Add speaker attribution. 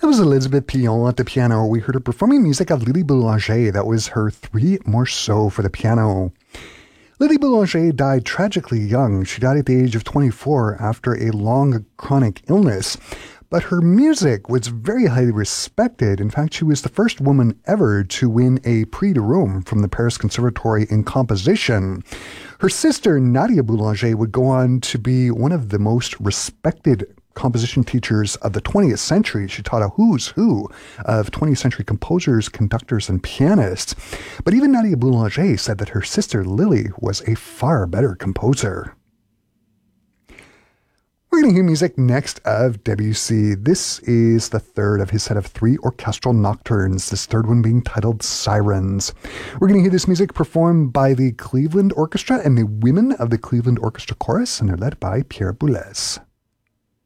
Speaker 1: That was Elizabeth Pillon at the piano. We heard her performing music of Lily Boulanger. That was her 3 morceaux for the piano. Lily Boulanger died tragically young. She died at the age of 24 after a long chronic illness. But her music was very highly respected. In fact, she was the first woman ever to win a Prix de Rome from the Paris Conservatory in composition. Her sister, Nadia Boulanger, would go on to be one of the most respected composition teachers of the 20th century. She taught a who's who of 20th century composers, conductors, and pianists. But even Nadia Boulanger said that her sister Lily was a far better composer. We're going to hear music next of Debussy. This is the third of his set of 3 orchestral nocturnes, this third one being titled Sirens. We're going to hear this music performed by the Cleveland Orchestra and the women of the Cleveland Orchestra Chorus, and they're led by Pierre Boulez.